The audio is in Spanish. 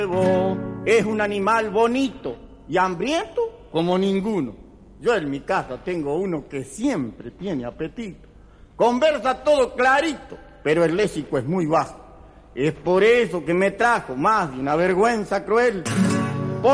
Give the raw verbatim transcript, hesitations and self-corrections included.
Es un animal bonito y hambriento como ninguno. Yo en mi casa tengo uno que siempre tiene apetito. Conversa todo clarito, pero el léxico es muy bajo. Es por eso que me trajo más de una vergüenza cruel.